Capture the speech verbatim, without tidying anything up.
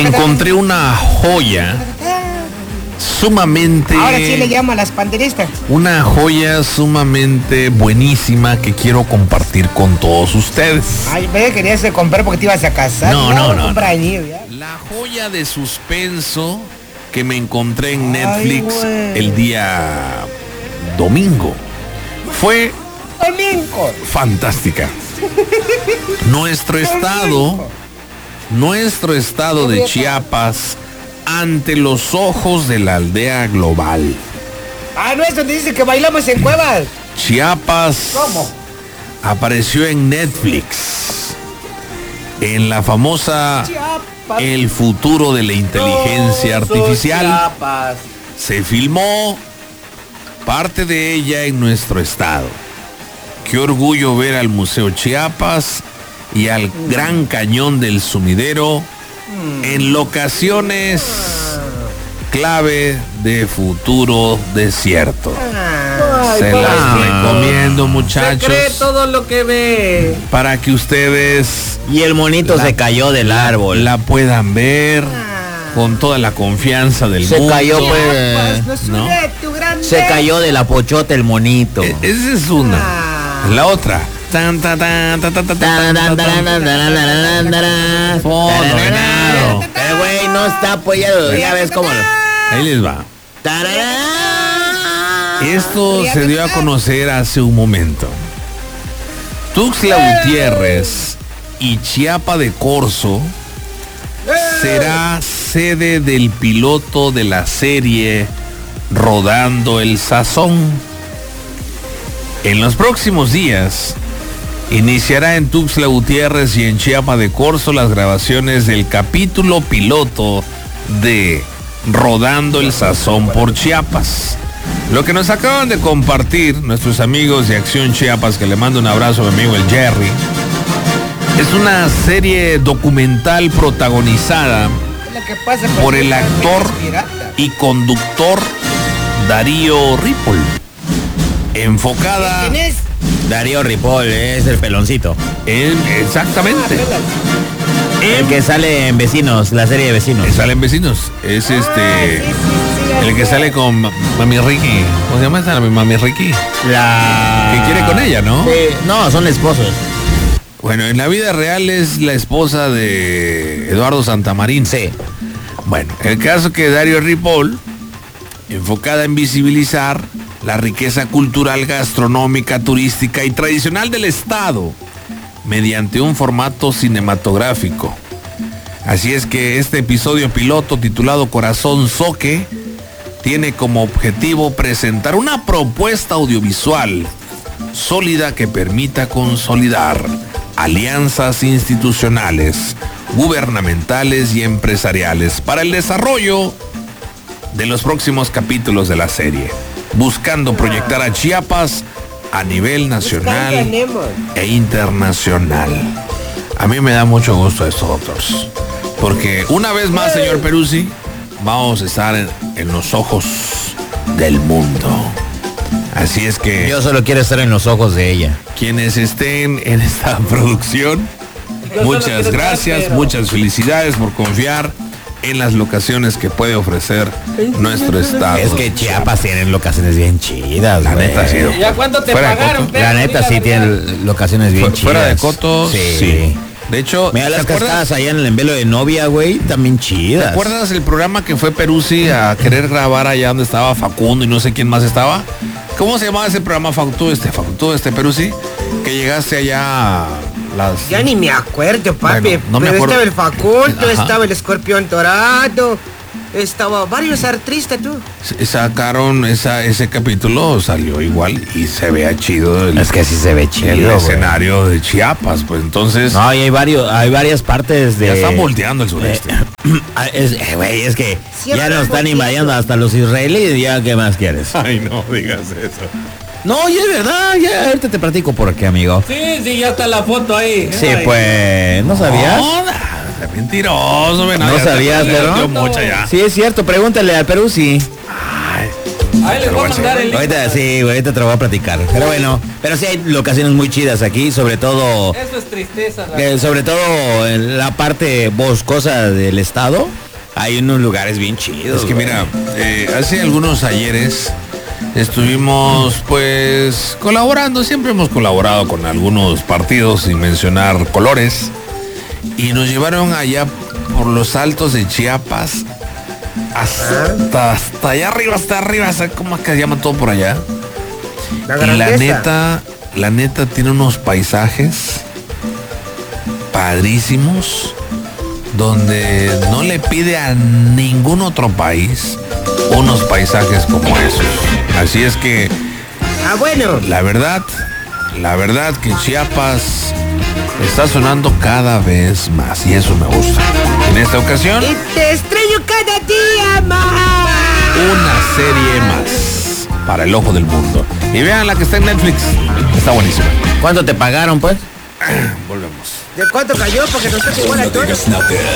Me encontré una joya sumamente... Ahora sí le llamo a las panderistas. Una joya sumamente buenísima que quiero compartir con todos ustedes. Ay, me querías comprar porque te ibas a casar. No, no, no. no. Año, La joya de suspenso que me encontré en Netflix Ay, el día domingo fue domingo. Fantástica. Nuestro estado, nuestro estado de Chiapas ante los ojos de la aldea global. Ah, no, eso te dice que bailamos en cuevas. Chiapas. ¿Cómo? Apareció en Netflix. En la famosa Chiapas. El futuro de la inteligencia artificial. Chiapas. Se filmó parte de ella en nuestro estado. Qué orgullo ver al Museo Chiapas y al mm. Gran Cañón del Sumidero mm. en locaciones clave de futuro desierto. Ay, se pues, las ah, recomiendo, muchachos. Se cree todo lo que ve. Para que ustedes... Y el monito la, se cayó del árbol. La puedan ver ah. con toda la confianza del se mundo. Cayó, pues, ¿no? Se cayó de la pochota el monito. E esa es una. Ah. La otra. Tan, tan, tan, tan, tan, tan, tan, pero güey, no está apoyado. Ya ves cómo. Ahí les va. Esto se dio a conocer hace un momento. Tuxtla Gutiérrez y Chiapa de Corzo será sede del piloto de la serie Rodando el Sazón. En los próximos días iniciará en Tuxtla Gutiérrez y en Chiapa de Corzo las grabaciones del capítulo piloto de Rodando el Sazón por Chiapas. Lo que nos acaban de compartir nuestros amigos de Acción Chiapas, que le mando un abrazo a mi amigo el Jerry, es una serie documental protagonizada por el actor y conductor Darío Ripoll. Enfocada... ¿Quién es? Darío Ripoll, es el peloncito. En, exactamente. El que sale en Vecinos, la serie de Vecinos. Que sale en Vecinos. Es este... Ah, sí, sí, sí, el que sale con Mami Ricky. ¿Cómo se llama esta? Mami Ricky. La... Que quiere con ella, ¿no? Sí. No, son esposos. Bueno, en la vida real es la esposa de Eduardo Santamarín. Sí. Bueno, el caso que Darío Ripoll, enfocada en visibilizar la riqueza cultural, gastronómica, turística y tradicional del estado mediante un formato cinematográfico. Así es que este episodio piloto titulado Corazón Zoque tiene como objetivo presentar una propuesta audiovisual sólida que permita consolidar alianzas institucionales, gubernamentales y empresariales para el desarrollo de los próximos capítulos de la serie, buscando proyectar a Chiapas a nivel nacional e internacional. A mí me da mucho gusto esto, doctores, porque una vez más, señor Peruzzi, vamos a estar en, en los ojos del mundo. Así es que... Yo solo quiero estar en los ojos de ella. Quienes estén en esta producción, muchas gracias, muchas felicidades por confiar en las locaciones que puede ofrecer nuestro estado. Es que Chiapas tienen locaciones bien chidas, la güey. neta sí. ¿Ya cuánto te pagaron? La neta sí tienen locaciones bien chidas. Fuera de coto, sí. sí. De hecho, mira las cascadas allá en el envelo de novia, güey, también chidas. ¿Te acuerdas el programa que fue Peruzzi a querer grabar allá donde estaba Facundo y no sé quién más estaba? ¿Cómo se llamaba ese programa, Facundo, este, Facundo, este Peruzzi? Que llegaste allá a las... Ya ni me acuerdo, papi. Bueno, no me pero acuerdo. Estaba el Facundo, Ajá. estaba el Escorpión Dorado, estaba varios artistas, tú. Sacaron esa, ese capítulo, salió igual y se vea chido. El, es que sí se ve chido, el güey. escenario de Chiapas, pues entonces... No, y hay varios, hay varias partes de... Ya están volteando el sureste. Eh, es, eh, güey, es que sí, ya nos están invadiendo hasta los israelíes, ya, ¿qué más quieres? Ay, no digas eso. No, ya es verdad, ya ahorita te platico por qué, amigo. Sí, sí, ya está la foto ahí. Sí, ay, pues, ¿no sabías? No, mentiroso, ven, no sabías, pero mucha ya. Sí, es cierto, pregúntale al Peruzzi. Ay, Ahí les Te lo voy a voy a mandar el link. Ahorita sí, güey, ahorita te lo voy a platicar. Pero bueno, pero sí hay locaciones muy chidas aquí, sobre todo, Eso es tristeza. la eh, sobre todo en la parte boscosa del estado. Hay unos lugares bien chidos. Es que güey. mira, eh, hace algunos ayeres estuvimos pues colaborando, siempre hemos colaborado con algunos partidos sin mencionar colores y nos llevaron allá por los altos de Chiapas hasta, hasta allá arriba, hasta arriba, ¿sabes cómo es que se llama todo por allá? La Y la grandeza. neta, la neta tiene unos paisajes padrísimos donde no le pide a ningún otro país unos paisajes como esos. Así es que Ah, bueno. la verdad, la verdad que Chiapas está sonando cada vez más y eso me gusta. En esta ocasión, Y te estrello cada día más. una serie más para el ojo del mundo. Y vean la que está en Netflix, está buenísima. ¿Cuánto te pagaron, pues? Volvemos. ¿De cuánto cayó? Porque no está igual a todos.